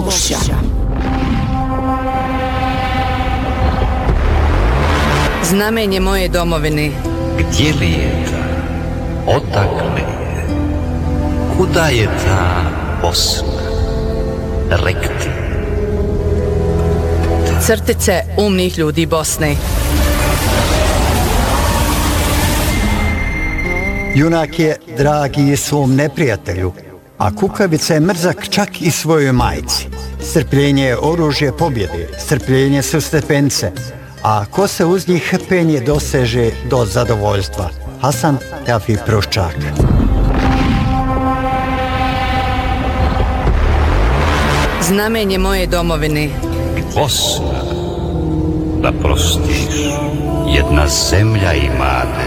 Bokša. Znamenje moje domovine. Gdje li je ta? Odakle je? Kuda je ta Bosna? Rekti. Crtice umnih ljudi Bosne. Junak je dragi svom neprijatelju, a kukavica je mrzak čak i svojoj majci. Strpljenje je oružje pobjede, strpljenje su stepence, a ko se uz njih penje doseže do zadovoljstva. Hasan Teafi Pruščak. Znamenje moje domovine. Bosna, da prostiš, jedna zemlja imate.